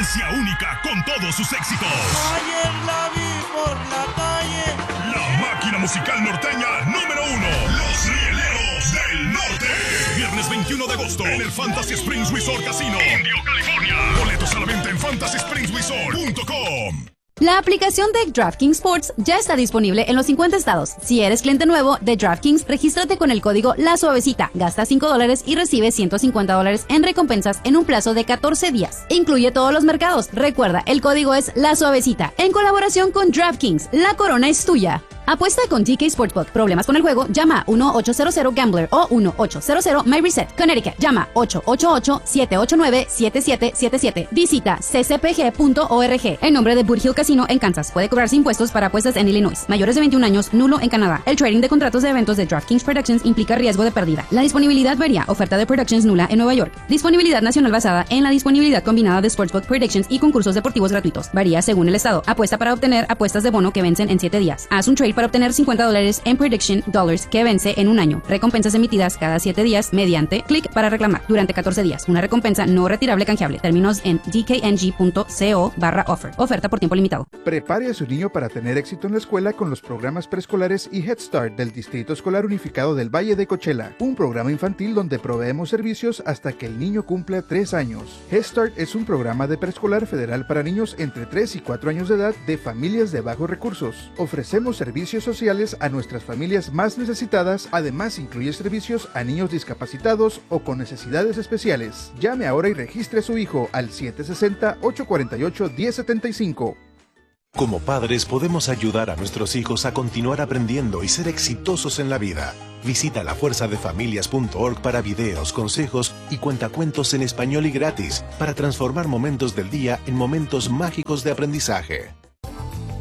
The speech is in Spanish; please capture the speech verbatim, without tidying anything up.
experiencia única con todos sus éxitos. Ayer la vi por la calle. La máquina musical norteña número uno. Los Rieleros del Norte. Viernes veintiuno de agosto en el Fantasy Springs Resort Casino, Indio, California. Boletos a la venta en fantasy springs resort punto com. La aplicación de DraftKings Sports ya está disponible en los cincuenta estados. Si eres cliente nuevo de DraftKings, regístrate con el código La Suavecita. Gasta cinco dólares y recibe ciento cincuenta dólares en recompensas en un plazo de catorce días. Incluye todos los mercados. Recuerda, el código es La Suavecita. En colaboración con DraftKings, la corona es tuya. Apuesta con D K Sportsbook. ¿Problemas con el juego? Llama a uno ocho cero cero Gambler o uno ocho cero cero My Reset. Connecticut. Llama ocho ocho ocho, siete ocho nueve, siete siete siete siete. Visita c c p g punto org. En nombre de Boot Hill Casino en Kansas. Puede cobrarse impuestos para apuestas en Illinois. Mayores de veintiún años, nulo en Canadá. El trading de contratos de eventos de DraftKings Productions implica riesgo de pérdida. La disponibilidad varía. Oferta de Productions nula en Nueva York. Disponibilidad nacional basada en la disponibilidad combinada de Sportsbook Predictions y concursos deportivos gratuitos. Varía según el estado. Apuesta para obtener apuestas de bono que vencen en siete días. Haz un trade para obtener cincuenta dólares en Prediction Dollars que vence en un año. Recompensas emitidas cada siete días mediante clic para reclamar durante catorce días. Una recompensa no retirable canjeable. Términos en d k n g punto co barra offer. Oferta por tiempo limitado. Prepare a su niño para tener éxito en la escuela con los programas preescolares y Head Start del Distrito Escolar Unificado del Valle de Coachella. Un programa infantil donde proveemos servicios hasta que el niño cumpla tres años. Head Start es un programa de preescolar federal para niños entre tres y cuatro años de edad de familias de bajos recursos. Ofrecemos servicios sociales a nuestras familias más necesitadas. Además, incluye servicios a niños discapacitados o con necesidades especiales. Llame ahora y registre a su hijo al siete seis cero, ocho cuatro ocho, uno cero siete cinco. Como padres podemos ayudar a nuestros hijos a continuar aprendiendo y ser exitosos en la vida. Visita la fuerza de familias punto org para videos, consejos y cuentacuentos en español y gratis para transformar momentos del día en momentos mágicos de aprendizaje.